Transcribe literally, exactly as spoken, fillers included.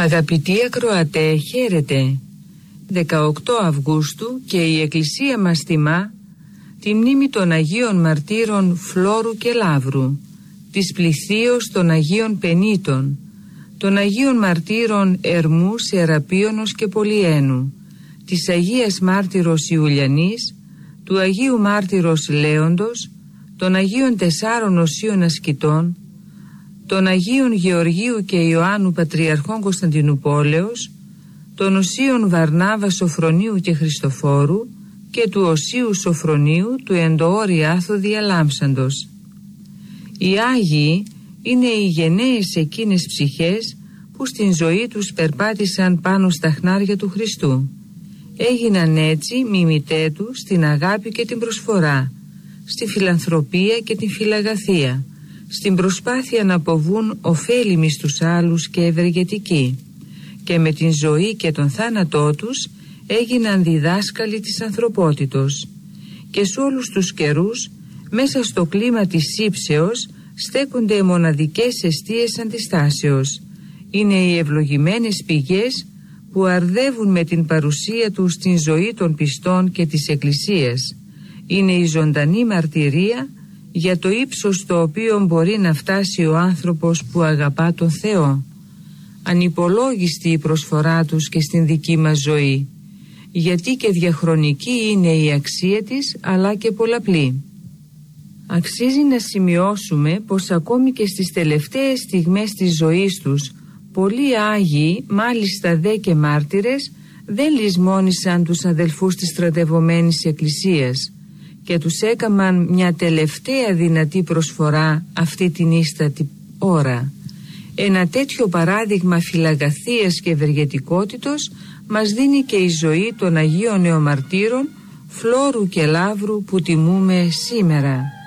Αγαπητοί ακροατέ, χαίρετε. δεκαοκτώ Αυγούστου και η Εκκλησία μας τιμά τη μνήμη των Αγίων Μαρτύρων Φλόρου και Λαύρου, της πληθύος των Αγίων Πενήτων, των Αγίων Μαρτύρων Ερμού, Σεραπίωνος και Πολυένου, της Αγίας Μάρτυρος Ιουλιανής, του Αγίου Μάρτυρος Λέοντος, των Αγίων Τεσσάρων Οσίων Ασκητών, των Αγίων Γεωργίου και Ιωάννου Πατριαρχών Κωνσταντινουπόλεως, των Οσίων Βαρνάβα, Σοφρονίου και Χριστοφόρου και του Οσίου Σοφρονίου του Εντοόρη Άθου Διαλάμψαντος. Οι Άγιοι είναι οι γενναίες εκείνες ψυχές που στην ζωή τους περπάτησαν πάνω στα χνάρια του Χριστού. Έγιναν έτσι μιμητέ του στην αγάπη και την προσφορά, στη φιλανθρωπία και την φιλαγαθία, στην προσπάθεια να αποβούν ωφέλιμοι στους άλλους και ευεργετικοί, και με την ζωή και τον θάνατό τους έγιναν διδάσκαλοι της ανθρωπότητος. Και σε όλους τους καιρούς, μέσα στο κλίμα της ύψεως, στέκονται μοναδικές εστίες αντιστάσεως. Είναι οι ευλογημένες πηγές που αρδεύουν με την παρουσία τους στην ζωή των πιστών και της Εκκλησίας. Είναι η ζωντανή μαρτυρία για το ύψος στο οποίο μπορεί να φτάσει ο άνθρωπος που αγαπά τον Θεό. Ανυπολόγιστη η προσφορά τους και στην δική μας ζωή, γιατί και διαχρονική είναι η αξία της, αλλά και πολλαπλή. Αξίζει να σημειώσουμε πως ακόμη και στις τελευταίες στιγμές της ζωής τους, πολλοί Άγιοι, μάλιστα δε και μάρτυρες, δεν λησμόνησαν τους αδελφούς της στρατευωμένης Εκκλησίας και τους έκαμαν μια τελευταία δυνατή προσφορά αυτή την ίστατη ώρα. Ένα τέτοιο παράδειγμα φιλαγαθίας και ευεργετικότητος μας δίνει και η ζωή των Αγίων Νεομαρτύρων Φλόρου και Λαύρου που τιμούμε σήμερα.